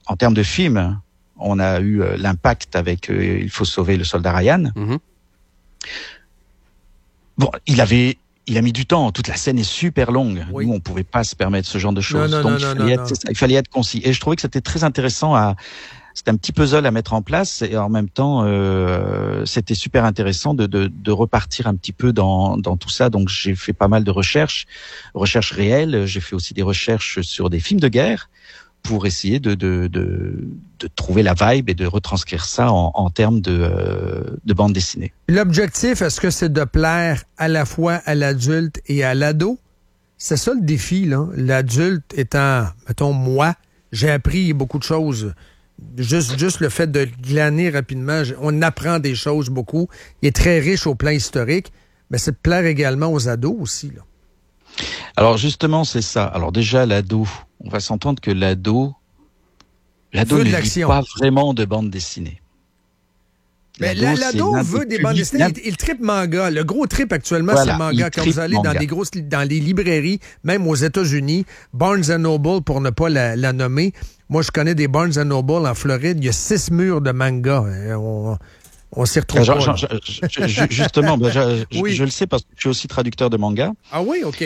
en termes de film, on a eu l'impact avec Il faut sauver le soldat Ryan. Mm-hmm. Bon, il a mis du temps. Toute la scène est super longue. Oui. Nous, on pouvait pas se permettre ce genre de choses. Non, Donc, il fallait être concis. Et je trouvais que c'était très intéressant c'était un petit puzzle à mettre en place et en même temps, c'était super intéressant de repartir un petit peu dans tout ça. Donc, j'ai fait pas mal de recherches réelles. J'ai fait aussi des recherches sur des films de guerre pour essayer de trouver la vibe et de retranscrire ça en termes de bande dessinée. L'objectif, est-ce que c'est de plaire à la fois à l'adulte et à l'ado? C'est ça le défi, là. L'adulte étant, mettons, moi, j'ai appris beaucoup de choses. Juste le fait de glaner rapidement, on apprend des choses beaucoup. Il est très riche au plan historique, mais c'est de plaire également aux ados aussi, là. Alors justement, c'est ça. Alors déjà, l'ado, on va s'entendre que l'ado ne lit pas vraiment de bande dessinée. Mais l'ado veut des bandes dessinées. Il tripe manga. Le gros trip actuellement, c'est le manga. Quand vous allez dans les librairies, même aux États-Unis, Barnes & Noble, pour ne pas la nommer, moi, je connais des Barnes & Noble en Floride. Il y a 6 murs de manga. On s'y retrouve pas. Justement, je le sais parce que je suis aussi traducteur de manga. Ah oui, OK.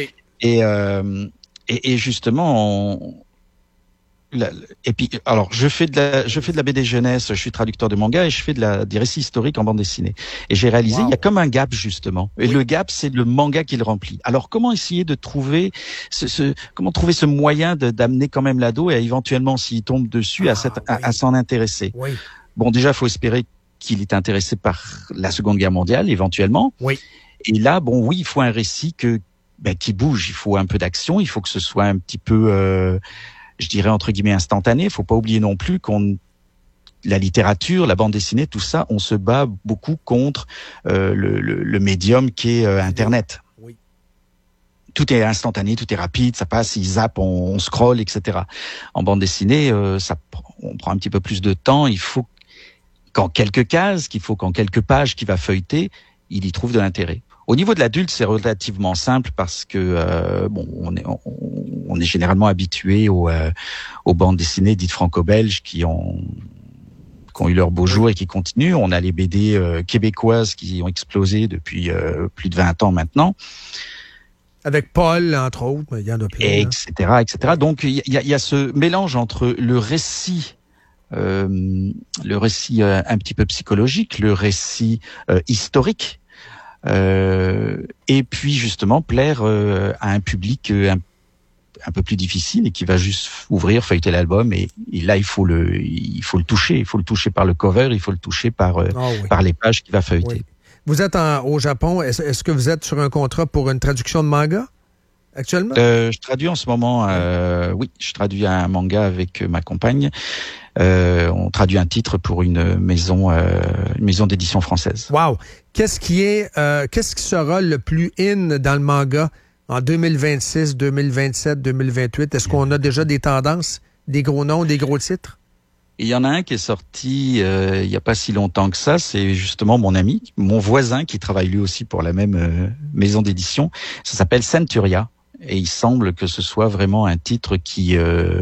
Et justement, et puis, alors, je fais de la BD jeunesse, je suis traducteur de manga et je fais des récits historiques en bande dessinée. Et j'ai réalisé, il y a comme un gap, justement. Et le gap, c'est le manga qui le remplit. Alors, comment essayer de trouver comment trouver ce moyen d'amener quand même l'ado et éventuellement, s'il tombe dessus, à s'en intéresser? Oui. Bon, déjà, il faut espérer qu'il est intéressé par la Seconde Guerre mondiale, éventuellement. Oui. Et là, bon, oui, il faut un récit qui bouge. Il faut un peu d'action. Il faut que ce soit un petit peu, je dirais entre guillemets instantané. Il faut pas oublier non plus la littérature, la bande dessinée, tout ça, on se bat beaucoup contre le médium qui est Internet. Oui. Tout est instantané, tout est rapide, ça passe, il zappe, on scrolle, etc. En bande dessinée, on prend un petit peu plus de temps. Il faut qu'en quelques cases, qu'en quelques pages qu'il va feuilleter, il y trouve de l'intérêt. Au niveau de l'adulte, c'est relativement simple parce que on est généralement habitué aux bandes dessinées dites franco-belges qui ont eu leur beau jour et qui continuent. On a les BD québécoises qui ont explosé depuis plus de 20 ans maintenant. Avec Paul, entre autres, mais il y en a plein. Etc. Donc, il y a ce mélange entre le récit un petit peu psychologique, le récit historique, et puis justement plaire à un public un peu plus difficile et qui va juste ouvrir, feuilleter l'album et là il faut le toucher, par le cover, il faut le toucher par les pages qu'il va feuilleter. Oui. Vous êtes au Japon, est-ce que vous êtes sur un contrat pour une traduction de manga actuellement? Je traduis en ce moment, je traduis un manga avec ma compagne. On traduit un titre pour une maison d'édition française. Wow! Qu'est-ce qui sera le plus in dans le manga en 2026, 2027, 2028? Est-ce qu'on a déjà des tendances, des gros noms, des gros titres? Il y en a un qui est sorti il y a pas si longtemps que ça. C'est justement mon voisin qui travaille lui aussi pour la même maison d'édition. Ça s'appelle Centuria. Et il semble que ce soit vraiment un titre qui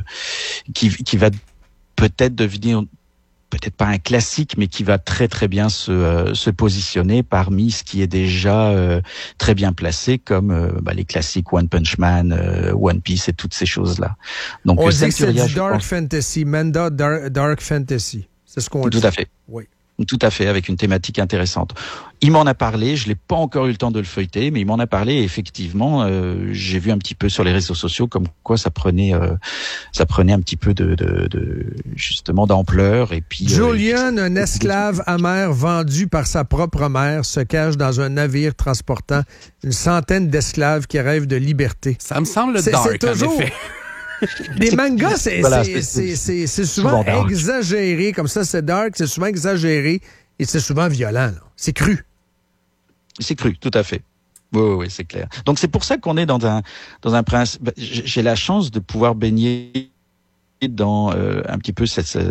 va peut-être devenir, peut-être pas un classique, mais qui va très très bien se positionner parmi ce qui est déjà très bien placé, comme les classiques One Punch Man, One Piece et toutes ces choses-là. Donc, on dit que c'est du dark fantasy, manga dark fantasy. C'est ce qu'on dit. Tout à fait. Oui. Tout à fait, avec une thématique intéressante. Il m'en a parlé, je l'ai pas encore eu le temps de le feuilleter, mais il m'en a parlé et effectivement, j'ai vu un petit peu sur les réseaux sociaux comme quoi ça prenait un petit peu justement d'ampleur et puis. Julian, un esclave amer vendu par sa propre mère, se cache dans un navire transportant une centaine d'esclaves qui rêvent de liberté. Ça me semble dark, en effet. Les mangas, c'est souvent exagéré. Comme ça, c'est dark, c'est souvent exagéré et c'est souvent violent. Là. C'est cru. C'est cru, tout à fait. Oui, c'est clair. Donc, c'est pour ça qu'on est dans un principe. J'ai la chance de pouvoir baigner dans un petit peu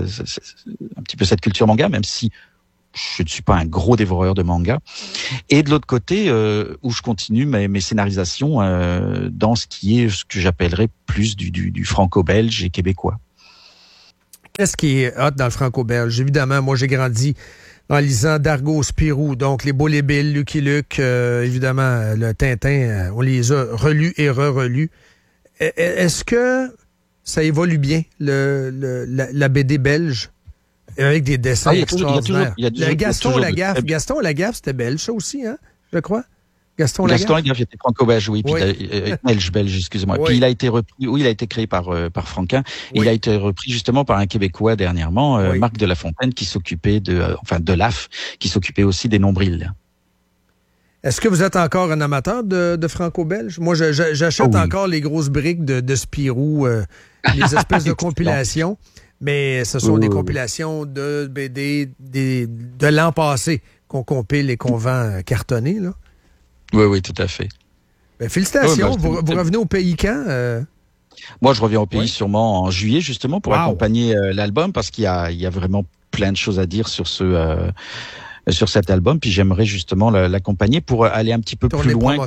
cette culture manga, même si je ne suis pas un gros dévoreur de manga. Et de l'autre côté, où je continue mes scénarisations dans ce que j'appellerais plus du franco-belge et québécois. Qu'est-ce qui est hot dans le franco-belge? Évidemment, moi, j'ai grandi en lisant Dargaud, Spirou, donc les Beaux les Billes, Lucky Luke, évidemment, le Tintin, on les a relus et re-relus. Est-ce que ça évolue bien, la BD belge, avec des dessins extraordinaires? Gaston Lagaffe, c'était belge, ça aussi, hein, je crois? Gaston Lagaffe était franco-belge, oui, puis belge, excusez-moi. Oui. Puis il a été créé par Franquin. Oui. Il a été repris justement par un Québécois dernièrement, Marc de La Fontaine, qui s'occupait de l'AF, qui s'occupait aussi des nombrils. Est-ce que vous êtes encore un amateur de franco-belge? Moi, j'achète encore les grosses briques de Spirou, les espèces de compilations, mais ce sont des compilations de BD de l'an passé qu'on compile et qu'on vend cartonné, là. Oui, tout à fait. Ben, félicitations. Vous revenez au pays quand? Moi, je reviens au pays sûrement en juillet, justement, pour accompagner l'album, parce qu'il y a vraiment plein de choses à dire sur cet album. Puis j'aimerais justement l'accompagner pour aller un petit peu plus loin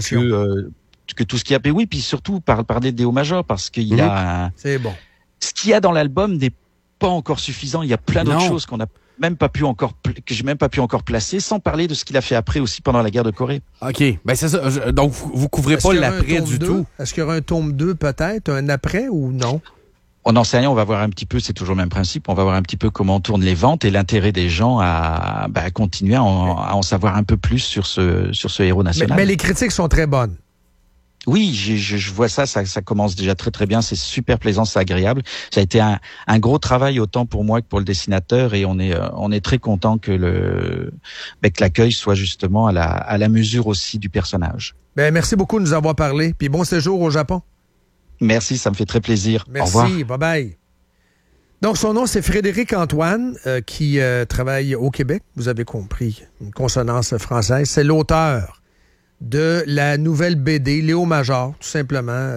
que tout ce qu'il y a. Oui, puis surtout parler des hauts majors, parce qu'il y a... C'est bon. Ce qu'il y a dans l'album n'est pas encore suffisant. Il y a plein d'autres choses que j'ai même pas pu encore placer, sans parler de ce qu'il a fait après aussi pendant la guerre de Corée. OK. Ben c'est ça. Donc, vous couvrez pas l'après du tout. Est-ce qu'il y aura un tome 2 peut-être, un après ou non? On n'en sait rien, on va voir un petit peu, c'est toujours le même principe, on va voir un petit peu comment tournent les ventes et l'intérêt des gens à continuer à en savoir un peu plus sur ce héros national. Mais les critiques sont très bonnes. Oui, je vois ça commence déjà très très bien, c'est super plaisant, c'est agréable. Ça a été un gros travail autant pour moi que pour le dessinateur et on est très content que l'accueil soit justement à la mesure aussi du personnage. Ben merci beaucoup de nous avoir parlé, puis bon séjour au Japon. Merci, ça me fait très plaisir. Merci, au revoir. Bye-bye. Donc, son nom, c'est Frédéric Antoine, qui travaille au Québec. Vous avez compris, une consonance française. C'est l'auteur de la nouvelle BD, Léo Major, tout simplement.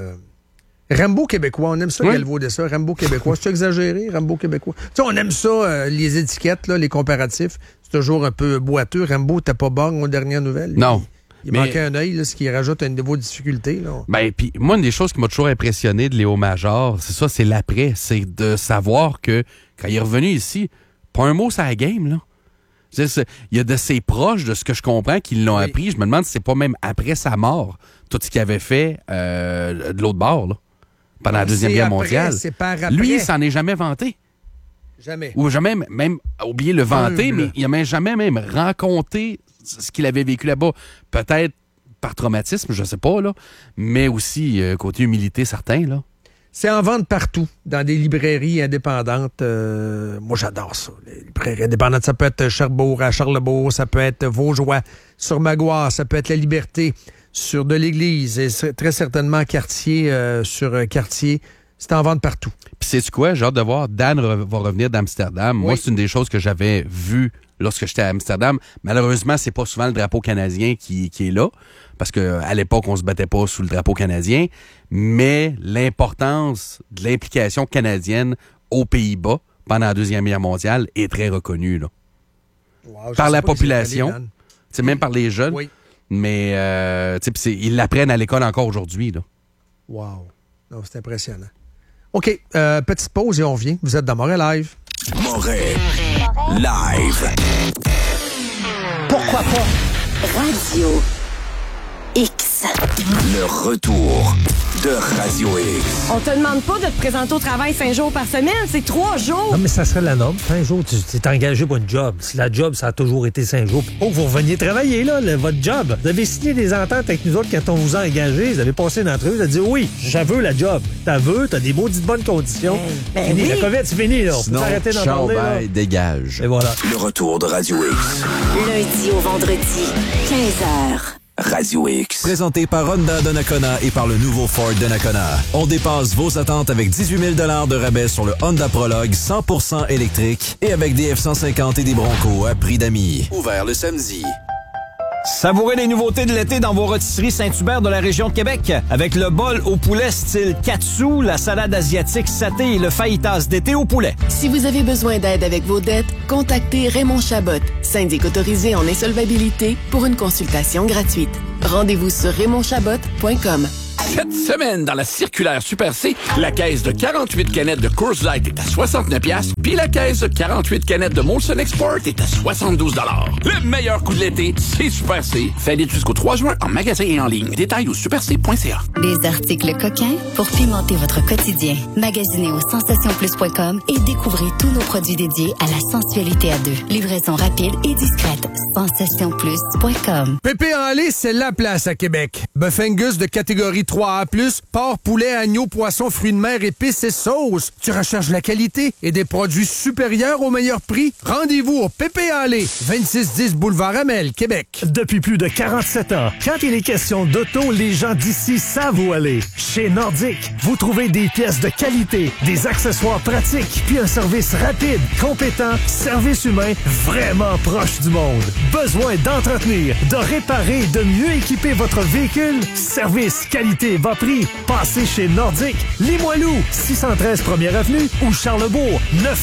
Rimbaud québécois, on aime ça, galvauder ça. Rimbaud québécois, c'est exagéré, Rimbaud québécois. Tu sais, on aime ça, les étiquettes, là, les comparatifs. C'est toujours un peu boiteux. Rimbaud, t'es pas bon aux dernières nouvelles. Non. Il manquait un œil, ce qui rajoute un niveau de difficulté. Là. Ben, puis moi, une des choses qui m'a toujours impressionné de Léo Major, c'est ça, c'est l'après. C'est de savoir que, quand il est revenu ici, pas un mot sur la game, là. Il y a de ses proches, de ce que je comprends, qui l'ont appris. Je me demande si c'est pas même après sa mort, tout ce qu'il avait fait de l'autre bord, là, pendant la Deuxième Guerre mondiale. Lui, il s'en est jamais vanté. Jamais. Ou jamais, même, oublié le vanter, mais il n'a jamais même rencontré ce qu'il avait vécu là-bas. Peut-être par traumatisme, je sais pas, là, mais aussi côté humilité certain, là. C'est en vente partout, dans des librairies indépendantes. Moi, j'adore ça. Les librairies indépendantes, ça peut être Cherbourg à Charlebourg, ça peut être Vaugeois sur Maguire, ça peut être La Liberté sur de l'Église, et très certainement Cartier sur Cartier. C'est en vente partout. Puis sais-tu quoi? J'ai hâte de voir. Dan va revenir d'Amsterdam. Moi, c'est une des choses que j'avais vues lorsque j'étais à Amsterdam. Malheureusement, c'est pas souvent le drapeau canadien qui est là, parce qu'à l'époque, on se battait pas sous le drapeau canadien, mais l'importance de l'implication canadienne aux Pays-Bas pendant la Deuxième Guerre mondiale est très reconnue, là. Wow, par la population, même par les jeunes, mais ils l'apprennent à l'école encore aujourd'hui, là. Wow. Non, c'est impressionnant. OK, petite pause et on revient. Vous êtes dans Montréal Live. Montréal Live. Pourquoi pas? Radio X. Le retour de Radio X. On te demande pas de te présenter au travail 5 jours par semaine, c'est 3 jours. Non, mais ça serait la norme. 5 jours, tu t'es engagé pour une job. Si la job, ça a toujours été 5 jours. Oh, vous reveniez travailler, là, votre job. Vous avez signé des ententes avec nous autres quand on vous a engagé. Vous avez passé une entrevue, vous avez dit oui, je veux la job. T'as des maudites bonnes conditions. Ben oui. La COVID, c'est fini, là. Sinon, arrêter d'en parler, là. Dégage. Et voilà. Le retour de Radio X. Lundi au vendredi, 15h. Radio X. Présenté par Honda Donnacona et par le nouveau Ford Donnacona. On dépasse vos attentes avec 18 000 de rabais sur le Honda Prologue 100% électrique et avec des F-150 et des Broncos à prix d'amis. Ouvert le samedi. Savourez les nouveautés de l'été dans vos rôtisseries Saint-Hubert de la région de Québec. Avec le bol au poulet style katsu, la salade asiatique saté et le fajitas d'été au poulet. Si vous avez besoin d'aide avec vos dettes, contactez Raymond Chabot, syndic autorisé en insolvabilité, pour une consultation gratuite. Rendez-vous sur RaymondChabot.com. Cette semaine, dans la circulaire Super C, la caisse de 48 canettes de Coors Light est à 69$, puis la caisse de 48 canettes de Molson Export est à 72$. Le meilleur coup de l'été, c'est Super C. Valide jusqu'au 3 juin en magasin et en ligne. Détails au superc.ca. Des articles coquins pour pimenter votre quotidien. Magasinez au sensationsplus.com et découvrez tous nos produits dédiés à la sensualité à deux. Livraison rapide et discrète. Sensationsplus.com. Pépé en lait, c'est la place à Québec. Bœuf Angus de catégorie 3A+, porc, poulet, agneau, poisson, fruits de mer, épices et sauces. Tu recherches la qualité et des produits supérieurs au meilleur prix? Rendez-vous au Pépé en lait, 2610 boulevard Amel, Québec. Depuis plus de 47 ans, quand il est question d'auto, les gens d'ici savent où aller. Chez Nordique, vous trouvez des pièces de qualité, des accessoires pratiques, puis un service rapide, compétent, service humain vraiment proche du monde. Besoin d'entretenir, de réparer, de mieux équiper votre véhicule? Service, qualité, bas prix. Passez chez Nordique, Limoilou, 613 1er Avenue ou Charlebourg,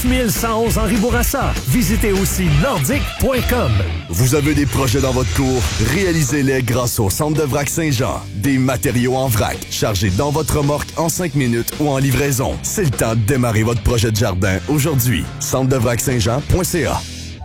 9111 Henri Bourassa. Visitez aussi nordique.com. Vous avez des projets dans votre cour? Réalisez-les grâce au Centre de Vrac Saint-Jean. Des matériaux en vrac, chargés dans votre remorque en 5 minutes ou en livraison. C'est le temps de démarrer votre projet de jardin aujourd'hui. centredevrac-saint-jean.ca.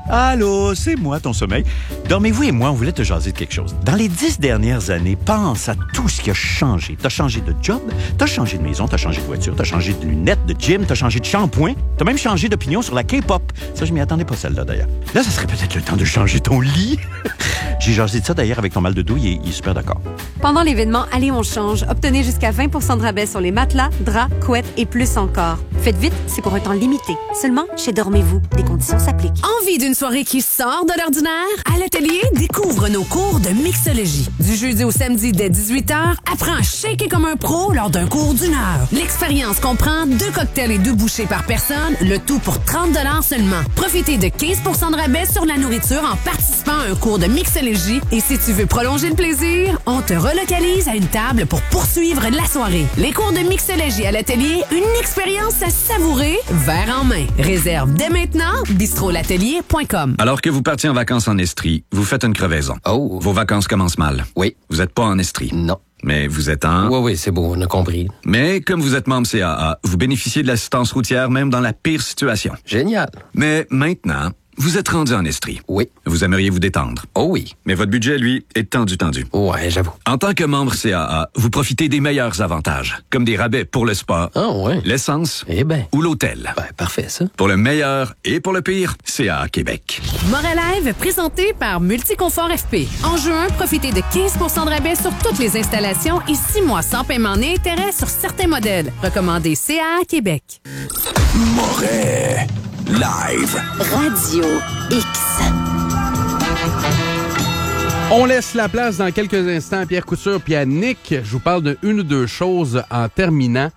Allô, c'est moi, ton sommeil. Dormez-vous et moi, on voulait te jaser de quelque chose. Dans les 10 dernières années, pense à tout ce qui a changé. T'as changé de job, t'as changé de maison, t'as changé de voiture, t'as changé de lunettes, de gym, t'as changé de shampoing, t'as même changé d'opinion sur la K-pop. Ça, je m'y attendais pas, celle-là, d'ailleurs. Là, ça serait peut-être le temps de changer ton lit. J'ai jasé de ça, d'ailleurs, avec ton mal de dos, il est super d'accord. Pendant l'événement Allez, on change, obtenez jusqu'à 20 % de rabais sur les matelas, draps, couettes et plus encore. Faites vite, c'est pour un temps limité. Seulement chez Dormez-vous. Des conditions s'appliquent. Envie d'une soirée qui sort de l'ordinaire? À l'atelier, découvre nos cours de mixologie. Du jeudi au samedi dès 18h, apprends à shaker comme un pro lors d'un cours d'1 heure. L'expérience comprend 2 cocktails et 2 bouchées par personne, le tout pour 30 $ seulement. Profitez de 15 % de rabais sur la nourriture en participant à un cours de mixologie. Et si tu veux prolonger le plaisir, on te relocalise à une table pour poursuivre la soirée. Les cours de mixologie à l'atelier, une expérience à savourer, verre en main. Réserve dès maintenant, bistrolatelier.com. Alors que vous partiez en vacances en Estrie, vous faites une crevaison. Oh. Vos vacances commencent mal. Oui. Vous n'êtes pas en Estrie. Non. Mais vous êtes en... Oui, c'est beau, on a compris. Mais comme vous êtes membre CAA, vous bénéficiez de l'assistance routière même dans la pire situation. Génial. Mais maintenant, vous êtes rendu en Estrie. Oui. Vous aimeriez vous détendre. Oh oui. Mais votre budget, lui, est tendu. Ouais, j'avoue. En tant que membre CAA, vous profitez des meilleurs avantages, comme des rabais pour le spa, l'essence ou l'hôtel. Ben, parfait, ça. Pour le meilleur et pour le pire, CAA Québec. Moralive, présenté par Multiconfort FP. En juin, profitez de 15 % de rabais sur toutes les installations et 6 mois sans paiement ni intérêt sur certains modèles. Recommandé CAA Québec. Moret Live. Radio X. On laisse la place dans quelques instants à Pierre Couture puis à Nick. Je vous parle de une ou deux choses en terminant.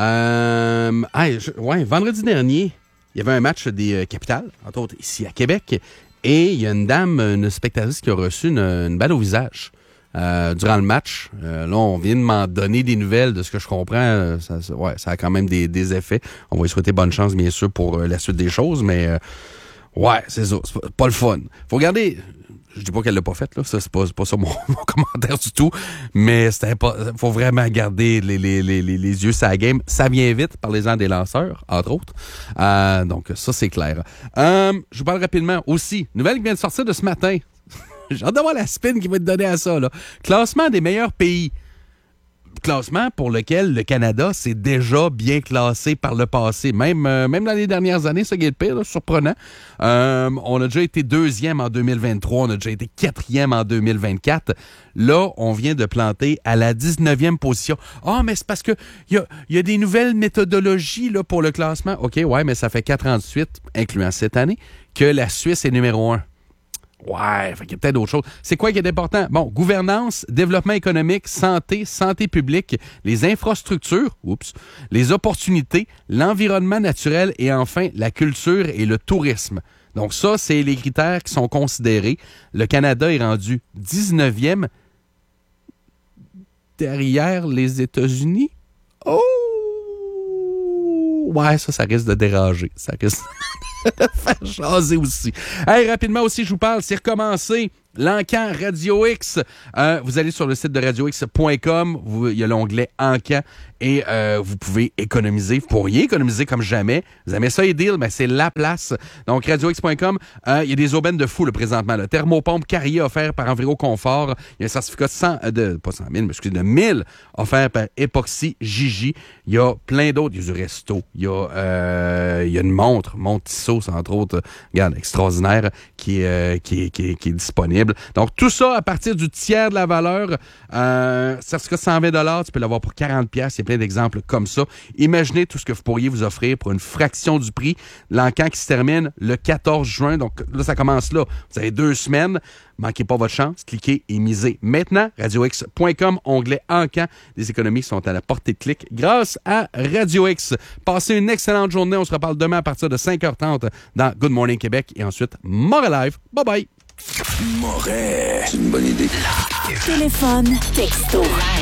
Vendredi dernier, il y avait un match des Capitales, entre autres ici à Québec, et il y a une dame, une spectatrice qui a reçu une balle au visage durant le match. Là, on vient de m'en donner des nouvelles de ce que je comprends. Ça a quand même des effets. On va lui souhaiter bonne chance, bien sûr, pour la suite des choses, mais c'est ça. C'est pas le fun. Faut regarder... Je dis pas qu'elle l'a pas fait, là. Ça, c'est pas ça mon commentaire du tout. Mais faut vraiment garder les yeux sur la game. Ça vient vite, parlez-en des lanceurs, entre autres. Donc, ça, c'est clair. Je vous parle rapidement aussi. Nouvelle qui vient de sortir de ce matin. J'ai hâte d'avoir la spin qui va être donnée à ça, là. Classement des meilleurs pays. Classement pour lequel le Canada s'est déjà bien classé par le passé. Même dans les dernières années, ça qui est le pire, là, surprenant. On a déjà été 2e en 2023, on a déjà été 4e en 2024. Là, on vient de planter à la 19e position. Ah, mais c'est parce que il y a des nouvelles méthodologies là, pour le classement. OK, ouais, mais ça fait 4 ans de suite, incluant cette année, que la Suisse est numéro 1. Ouais, fait qu'il y a peut-être d'autres choses. C'est quoi qui est important? Bon, gouvernance, développement économique, santé publique, les infrastructures, les opportunités, l'environnement naturel et enfin la culture et le tourisme. Donc ça, c'est les critères qui sont considérés. Le Canada est rendu 19e derrière les États-Unis. Oh! Ouais, ça risque de déranger. Ça risque de faire jaser aussi. Hey, rapidement aussi, je vous parle, c'est recommencé L'Encan Radio X. Vous allez sur le site de radiox.com. Il y a l'onglet Encan et vous pouvez économiser. Vous pourriez économiser comme jamais. Vous aimez ça les deals, mais c'est la place. Donc, radiox.com. Il y a des aubaines de fou, présentement. Le thermopompe Carrier offert par Enviroconfort. Il y a un certificat de 1000 offert par Epoxy Gigi. Il y a plein d'autres. Il y a du resto. Il y a une montre Tissot, entre autres. Regarde, extraordinaire, qui est disponible. Donc, tout ça à partir du tiers de la valeur. Certificat 120 $, tu peux l'avoir pour 40$. Il y a plein d'exemples comme ça. Imaginez tout ce que vous pourriez vous offrir pour une fraction du prix. L'encan qui se termine le 14 juin. Donc, là, ça commence là. Vous avez 2 semaines. Manquez pas votre chance. Cliquez et misez maintenant. RadioX.com, onglet Encan. Les économies sont à la portée de clic grâce à Radio X. Passez une excellente journée. On se reparle demain à partir de 5h30 dans Good Morning Québec et ensuite Moray Live. Bye bye. Moray, c'est une bonne idée. Téléphone, texto,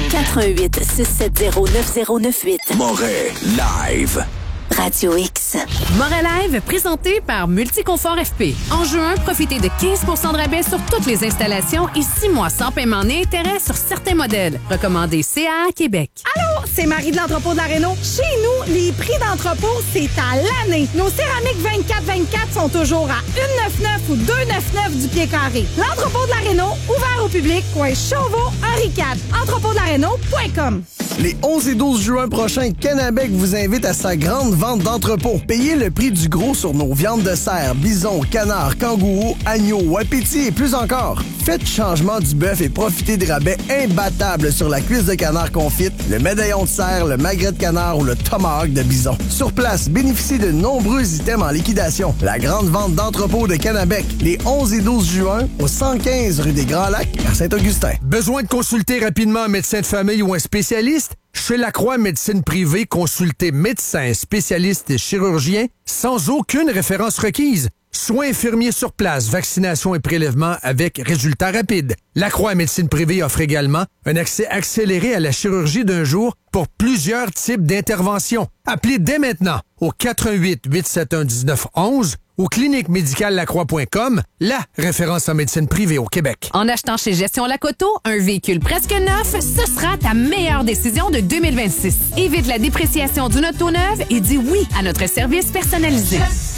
88 670 9098. Moray Live. Radio X. Moray Live, présenté par Multiconfort FP. En juin, profitez de 15 % de rabais sur toutes les installations et 6 mois sans paiement ni intérêt sur certains modèles. Recommandé CA Québec. Allô, c'est Marie de l'entrepôt de la Réno. Chez nous, les prix d'entrepôt, c'est à l'année. Nos céramiques 24-24 sont toujours à 1,99 ou 2,99 du pied carré. L'entrepôt de la Réno, ouvert au public, coin Chauveau, Henri IV. Entrepôtdelaréno.com. Les 11 et 12 juin prochains, Canabec vous invite à sa grande vente d'entrepôt. Payez le prix du gros sur nos viandes de cerf, bison, canard, kangourou, agneau, wapiti et plus encore. Faites changement du bœuf et profitez de rabais imbattables sur la cuisse de canard confite, le médaillon de cerf, le magret de canard ou le tomahawk de bison. Sur place, bénéficiez de nombreux items en liquidation. La grande vente d'entrepôt de Canabec, les 11 et 12 juin, au 115 rue des Grands Lacs, à Saint-Augustin. Besoin de consulter rapidement un médecin de famille ou un spécialiste? Chez Lacroix Médecine Privée, consultez médecin, spécialiste et chirurgien sans aucune référence requise. Soins infirmiers sur place, vaccination et prélèvement avec résultats rapides. Lacroix Médecine Privée offre également un accès accéléré à la chirurgie d'un jour pour plusieurs types d'interventions. Appelez dès maintenant au 88 871 1911 ou cliniquemedicallacroix.com, la référence en médecine privée au Québec. En achetant chez Gestion Lacoto, un véhicule presque neuf, ce sera ta meilleure décision de 2026. Évite la dépréciation d'une auto neuve et dis oui à notre service personnalisé.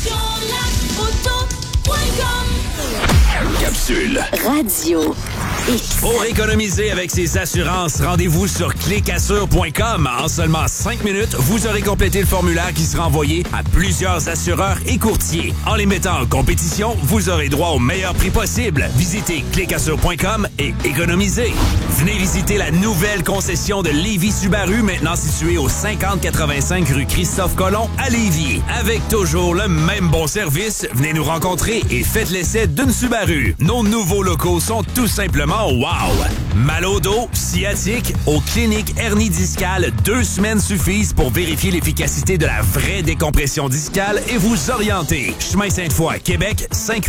Capsule. Radio X. Pour économiser avec ses assurances, rendez-vous sur clicassure.com. En seulement 5 minutes, vous aurez complété le formulaire qui sera envoyé à plusieurs assureurs et courtiers. En les mettant en compétition, vous aurez droit au meilleur prix possible. Visitez clicassure.com et économisez. Venez visiter la nouvelle concession de Lévis Subaru, maintenant située au 5085 rue Christophe-Colomb à Lévis. Avec toujours le même bon service, venez nous rencontrer et faites l'essai d'une Subaru. Nos nouveaux locaux sont tout simplement wow! Mal au dos, sciatique, aux cliniques hernie discale, 2 semaines suffisent pour vérifier l'efficacité de la vraie décompression discale et vous orienter. Chemin Sainte-Foy, Québec,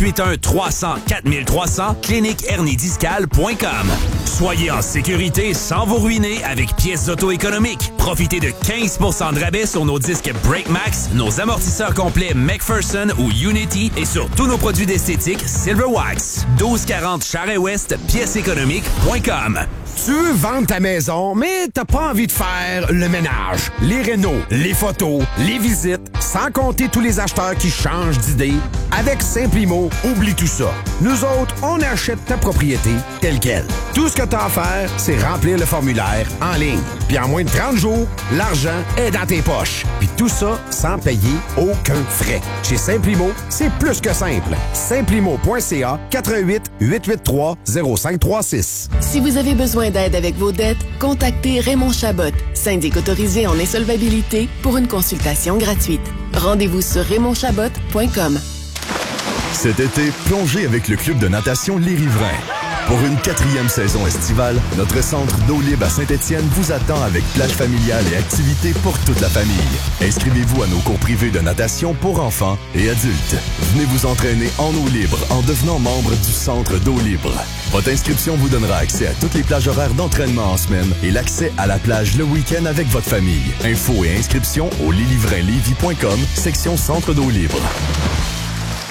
581-300-4300, cliniquehernidiscale.com. Soyez en sécurité sans vous ruiner avec pièces auto économiques. Profitez de 15 % de rabais sur nos disques BrakeMax, nos amortisseurs complets McPherson ou Unity et sur tous nos produits d'esthétique Silverwax. 1240 Charest-Ouest, pièceséconomique.com. Tu veux vendre ta maison, mais t'as pas envie de faire le ménage, les rénaux, les photos, les visites, sans compter tous les acheteurs qui changent d'idée. Avec Simplimo, oublie tout ça. Nous autres, on achète ta propriété telle quelle. Tout ce que t'as à faire, c'est remplir le formulaire en ligne. Puis en moins de 30 jours, l'argent est dans tes poches. Puis tout ça sans payer aucun frais. Chez Simplimo, c'est plus que simple. Simplimo.ca 88 883 0536. Si vous avez besoin d'aide avec vos dettes, contactez Raymond Chabot, syndic autorisé en insolvabilité, pour une consultation gratuite. Rendez-vous sur RaymondChabot.com. Cet été, plongez avec le club de natation Les Riverains. Pour une 4e saison estivale, notre centre d'eau libre à Saint-Étienne vous attend avec plage familiale et activités pour toute la famille. Inscrivez-vous à nos cours privés de natation pour enfants et adultes. Venez vous entraîner en eau libre en devenant membre du centre d'eau libre. Votre inscription vous donnera accès à toutes les plages horaires d'entraînement en semaine et l'accès à la plage le week-end avec votre famille. Infos et inscriptions au lelivrainlevy.com, section centre d'eau libre.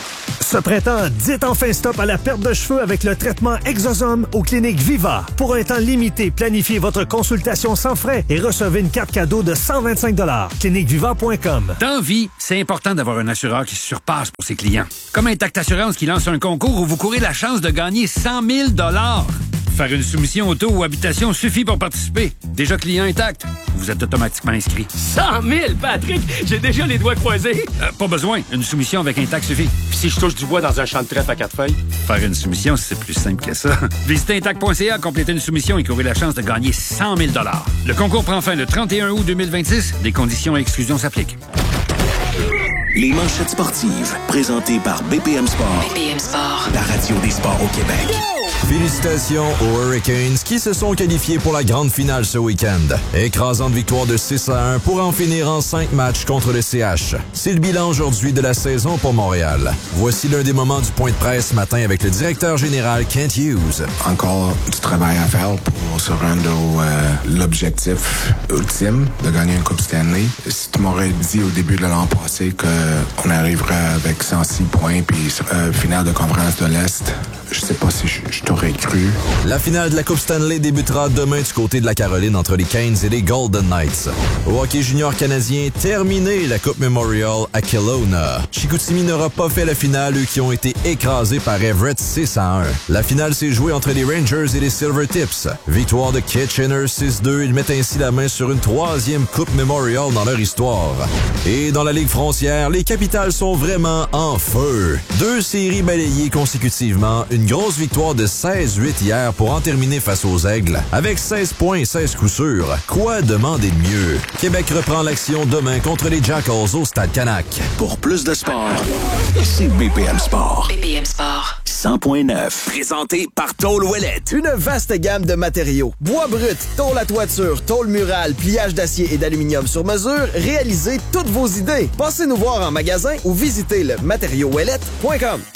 Ce printemps, dites enfin stop à la perte de cheveux avec le traitement Exosome aux cliniques Viva. Pour un temps limité, planifiez votre consultation sans frais et recevez une carte cadeau de 125 $. Cliniqueviva.com. Dans vie, c'est important d'avoir un assureur qui se surpasse pour ses clients. Comme Intact Assurance qui lance un concours où vous courez la chance de gagner 100 000 $. Faire une soumission auto ou habitation suffit pour participer. Déjà client Intact, vous êtes automatiquement inscrit. 100 000, Patrick! J'ai déjà les doigts croisés. Pas besoin. Une soumission avec Intact suffit. Puis si je touche du bois dans un champ de trèfle à 4 feuilles? Faire une soumission, c'est plus simple que ça. Visitez Intact.ca, complétez une soumission et courez la chance de gagner 100 000 $. Le concours prend fin le 31 août 2026. Des conditions et exclusions s'appliquent. Les manchettes sportives, présentées par BPM Sport. BPM Sport. La radio des sports au Québec. Félicitations aux Hurricanes qui se sont qualifiés pour la grande finale ce week-end. Écrasante victoire de 6-1 pour en finir en 5 matchs contre le CH. C'est le bilan aujourd'hui de la saison pour Montréal. Voici l'un des moments du point de presse ce matin avec le directeur général Kent Hughes. Encore du travail à faire pour se rendre l'objectif ultime de gagner une Coupe Stanley. Si tu m'aurais dit au début de l'an passé qu'on arriverait avec 106 points puis finale de conférence de l'Est, je sais pas si je t'aurais cru. La finale de la Coupe Stanley débutera demain du côté de la Caroline entre les Canes et les Golden Knights. Au hockey junior canadien, terminé la Coupe Memorial à Kelowna. Chicoutimi n'aura pas fait la finale, eux qui ont été écrasés par Everett 6-1. La finale s'est jouée entre les Rangers et les Silvertips. Victoire de Kitchener 6-2, ils mettent ainsi la main sur une 3e Coupe Memorial dans leur histoire. Et dans la Ligue frontière, les Capitals sont vraiment en feu. 2 séries balayées consécutivement, une grosse victoire de 16-8 hier pour en terminer face aux Aigles. Avec 16 points et 16 coups sûrs, quoi demander de mieux? Québec reprend l'action demain contre les Jackals au Stade Canac. Pour plus de sport, c'est BPM Sport. BPM Sport. 100.9. Présenté par Tôle Ouellette. Une vaste gamme de matériaux. Bois brut, tôle à toiture, tôle murale, pliage d'acier et d'aluminium sur mesure. Réalisez toutes vos idées. Passez nous voir en magasin ou visitez le matériauxouellette.com.